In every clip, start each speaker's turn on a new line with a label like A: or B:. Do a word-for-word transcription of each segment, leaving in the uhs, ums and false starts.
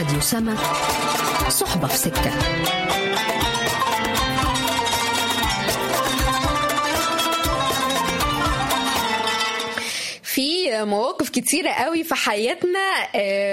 A: راديو سما. صحبة في سكة. في مواقف كتيرة قوي في حياتنا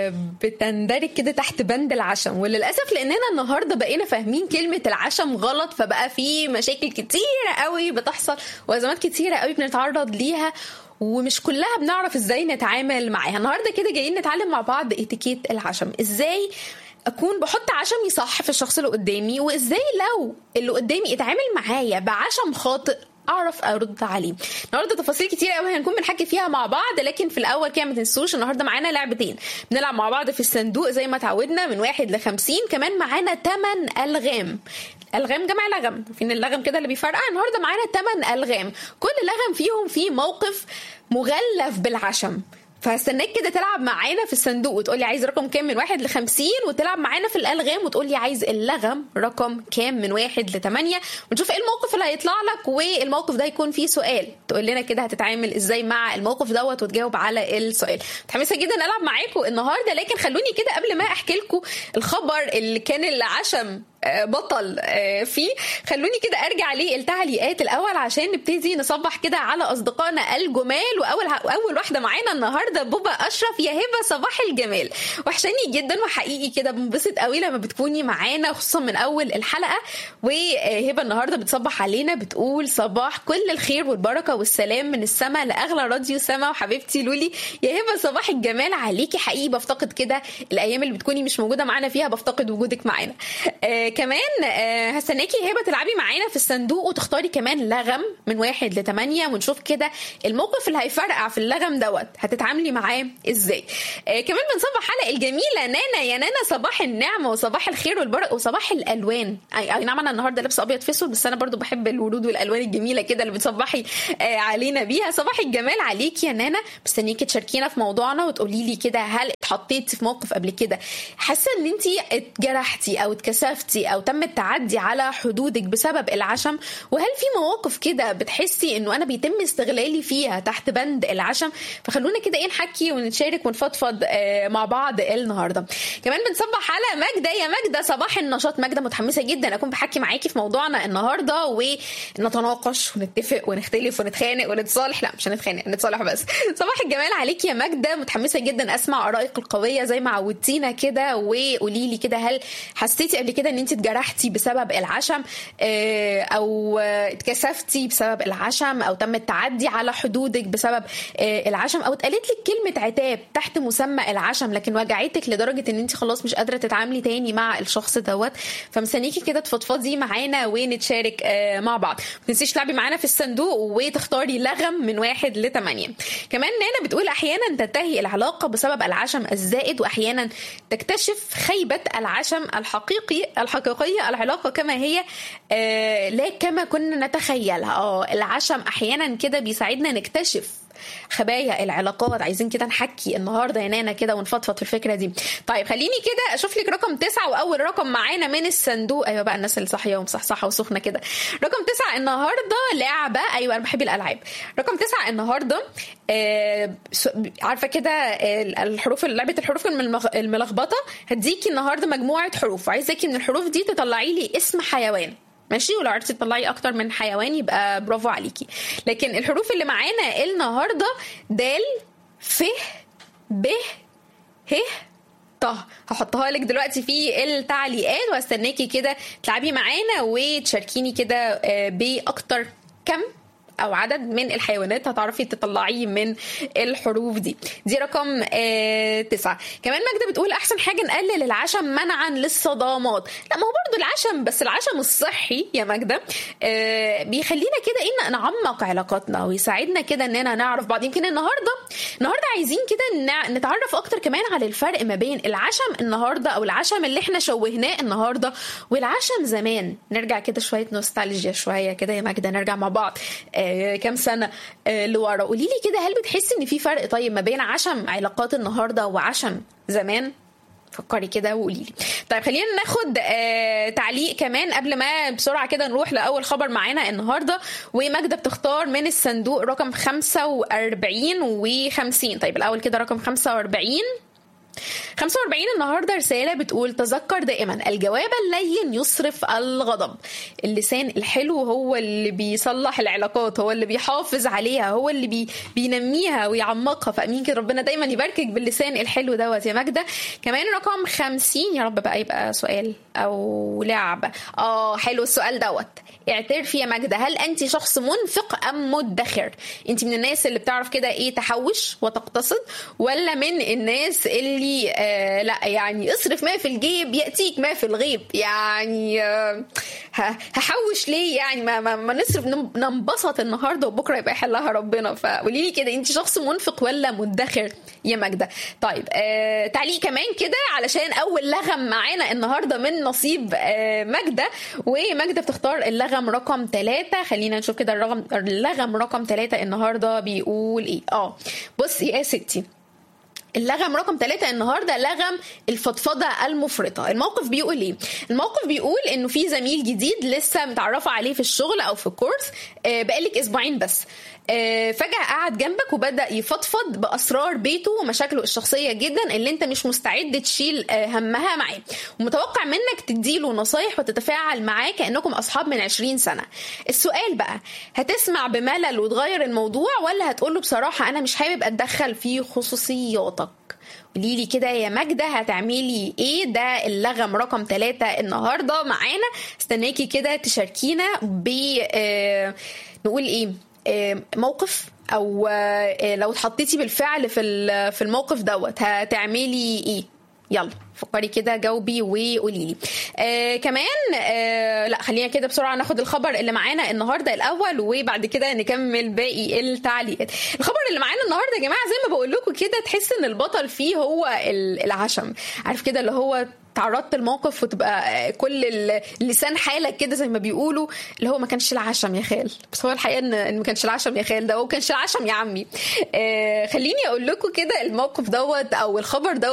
A: بتندرج كده تحت بند العشم، وللأسف لأننا النهاردة بقينا فاهمين كلمة العشم غلط، فبقى في مشاكل كتيرة قوي بتحصل وأزمات كتيرة قوي بنتعرض ليها، ومش كلها بنعرف ازاي نتعامل معاها. النهاردة كده جايين نتعلم مع بعض اتيكيت العشم، ازاي اكون بحط عشمي صح في الشخص اللي قدامي، وازاي لو اللي قدامي اتعامل معايا بعشم خاطئ اعرف ارد عليه. النهارده تفاصيل كتير قوي هنكون بنحكي فيها مع بعض، لكن في الاول كده ما تنسوش النهارده معانا لعبتين بنلعب مع بعض في الصندوق زي ما تعودنا من واحد لخمسين. كمان معانا تمن الغام، الغام جمع لغم، فين اللغم كده اللي بيفرقع. النهارده معانا تمن الغام، كل لغم فيهم فيه موقف مغلف بالعشم، فهستناك كده تلعب معانا في الصندوق وتقولي عايز رقم كام من واحد لخمسين، وتلعب معانا في الألغام وتقولي عايز اللغم رقم كام من واحد لتمانية، ونشوف ايه الموقف اللي هيطلع لك، والموقف ده يكون فيه سؤال تقول لنا كده هتتعامل ازاي مع الموقف دوت وتجاوب على السؤال. متحمسه جدا العب معاكم النهارده، لكن خلوني كده قبل ما احكي لكم الخبر اللي كان العشم بطل فيه، خلوني كده ارجع للتعليقات الاول عشان نبتدي نصبح كده على اصدقائنا الجمال. واول اول واحده معانا النهارده بوبا اشرف، يا هبه صباح الجمال، وحشاني جدا وحقيقي كده بنبسط قوي لما بتكوني معانا خصوصا من اول الحلقه. وهبه النهارده بتصبح علينا بتقول صباح كل الخير والبركه والسلام من السما لاغلى راديو سما، وحبيبتي لولي يا هبه صباح الجمال عليكي، حقيقي بفتقد كده الايام اللي بتكوني مش موجوده معانا فيها، بفتقد وجودك معانا. كمان آه هستناكي هبه تلعبي معانا في الصندوق وتختاري كمان لغم من واحد لتمانية، ونشوف كده الموقف اللي هيفرقع في اللغم دوت هتتعاملي معاه ازاي. آه كمان بنصبح على الجميله نانا، يا نانا صباح النعمه وصباح الخير والبركه وصباح الالوان. اي اي نعم انا النهارده لابسه ابيض في اسود، بس انا برضو بحب الورود والالوان الجميله كده اللي بتصبحي آه علينا بيها. صباح الجمال عليك يا نانا، مستنيكي تشاركينا في موضوعنا وتقولي لي كده هل اتحطيتي في موقف قبل كده حاسه ان انت اتجرحتي او اتكسفتي او تم التعدي على حدودك بسبب العشم، وهل في مواقف كده بتحسي انه انا بيتم استغلالي فيها تحت بند العشم؟ فخلونا كده ايه نحكي ونتشارك ونفضفض مع بعض النهارده. كمان بنصبح على ماجده، يا ماجده صباح النشاط. ماجده متحمسه جدا اكون بحكي معاكي في موضوعنا النهارده ونتناقش ونتفق ونختلف ونتخانق ونتصالح، لا مش هنتخانق نتصالح بس. صباح الجمال عليك يا ماجده، متحمسه جدا اسمع ارائك القويه زي ما عودتينا كده، وقولي لي كده هل حسيتي قبل كده ان انت اتجرحتي بسبب العشم او اتكسفتي بسبب العشم او تم التعدي على حدودك بسبب العشم، او اتقالت لك كلمه عتاب تحت مسمى العشم لكن وجعتك لدرجه ان انت خلاص مش قادره تتعاملي تاني مع الشخص دوت. فمستنيكي كده تفضفضي معانا ونتشارك مع بعض. ما تنسيش تلعبي معانا في الصندوق وتختاري لغم من واحد لتمانية. كمان نانا بتقول احيانا تنتهي العلاقه بسبب العشم الزائد، واحيانا تكتشف خيبه العشم الحقيقي الحقيقيه العلاقه كما هي آه لا كما كنا نتخيلها. اه العشم احيانا كده بيساعدنا نكتشف خبايا العلاقات. عايزين كده نحكي النهارده يا نانا كده ونفضفض في الفكره دي. طيب خليني كده اشوف لك رقم تسعة، واول رقم معانا من الصندوق. ايوه بقى الناس اللي صاحيه ومصحصحه وسخنه كده. رقم تسعة النهارده لعبه، ايوه انا بحب الالعاب. رقم تسعة النهارده آه عارفه كده آه الحروف، لعبه الحروف الملخبطه. هديكي النهارده مجموعه حروف، وعايزاكي من الحروف دي تطلعي لي اسم حيوان، ماشي؟ ولو عرفتي تطلعي اكتر من حيوان يبقى برافو عليكي. لكن الحروف اللي معانا النهارده دال ف ب ه ط، هحطها لك دلوقتي في التعليقات واستناكي كده تلعبي معانا وتشاركيني كده باكتر كم او عدد من الحيوانات هتعرفي تطلعيه من الحروف دي. دي رقم آه تسعة. كمان ماجدة بتقول احسن حاجة نقلل العشم منعا للصدامات. لا ما هو برضو العشم، بس العشم الصحي يا ماجدة آه بيخلينا كده ان نعمق علاقاتنا ويساعدنا كده اننا نعرف بعض. يمكن النهاردة النهاردة عايزين كده نتعرف اكتر كمان على الفرق ما بين العشم النهاردة او العشم اللي احنا شوهناه النهاردة والعشم زمان. نرجع كده شوية نوستالجيا شوية كده يا ماجدة، نرجع مع بعض آه كام سنة لورا. قولي لي كده هل بتحسي ان في فرق طيب ما بين عشم علاقات النهارده وعشم زمان؟ فكري كده وقولي لي. طيب خلينا ناخد آه تعليق كمان قبل ما بسرعه كده نروح لاول خبر معانا النهارده. وماجده بتختار من الصندوق رقم خمسة وأربعين وخمسين. طيب الاول كده رقم خمسة وأربعين خمسة وأربعين النهارده رساله بتقول تذكر دائما الجواب اللين يصرف الغضب. اللسان الحلو هو اللي بيصلح العلاقات، هو اللي بيحافظ عليها، هو اللي بي بينميها ويعمقها. فامين كده ربنا دايما يباركك باللسان الحلو دوت يا ماجده. كمان رقم خمسين، يا رب بقى يبقى سؤال او لعبه. اه حلو السؤال دوت. اعترفي يا ماجده، هل انت شخص منفق ام مدخر؟ انت من الناس اللي بتعرف كده ايه تحوش وتقتصد، ولا من الناس اللي آه لا يعني اصرف ما في الجيب ياتيك ما في الغيب؟ يعني آه هحوش ليه يعني؟ ما, ما, ما نصرف ننبسط النهارده وبكره يبقى يحلها ربنا. فقولي لي كده، انت شخص منفق ولا مدخر يا ماجده؟ طيب آه تعليق كمان كده علشان اول لغم معانا النهارده من نصيب آه ماجده. وماجده بتختار اللغم رقم ثلاثة. خلينا نشوف كده الرقم اللغم رقم ثلاثة النهارده بيقول ايه. اه بصي يا ستي، اللغم رقم ثلاثة النهاردة لغم الفضفضة المفرطة. الموقف بيقول ايه؟ الموقف بيقول انه في زميل جديد لسه متعرفة عليه في الشغل او في الكورس آه بقالك اسبوعين بس. آه فجأة قعد جنبك وبدأ يفضفض بأسرار بيته ومشاكله الشخصية جدا اللي انت مش مستعد تشيل آه همها معاه، ومتوقع منك تديله نصايح وتتفاعل معاه كأنكم أصحاب من عشرين سنة. السؤال بقى، هتسمع بملل وتغير الموضوع، ولا هتقوله بصراحة أنا مش حابب أتدخل في خصوصياتك؟ قوليلي كده يا ماجدة هتعملي ايه؟ ده اللغم رقم ثلاثة النهاردة معانا. استناكي كده تشاركينا ب آه نقول ايه آه موقف، او آه لو اتحطيتي بالفعل في في الموقف دوت هتعملي ايه. يلا فكري كده، جاوبي وقولي لي. آه كمان آه لا خلينا كده بسرعه ناخد الخبر اللي معانا النهارده الاول، وبعد كده نكمل باقي التعليقات. الخبر اللي معانا النهارده يا جماعه زي ما بقول لكم كده، تحس ان البطل فيه هو العشم. عارف كده اللي هو تعرضت الموقف وتبقى كل اللسان حالك كده زي ما بيقولوا، اللي هو ما كانش العشم يا خال، بس هو الحقيقه ان ما كانش العشم يا خال، ده هو كانش العشم يا عمي. آه خليني اقول لكم كده الموقف دوت او الخبر دوت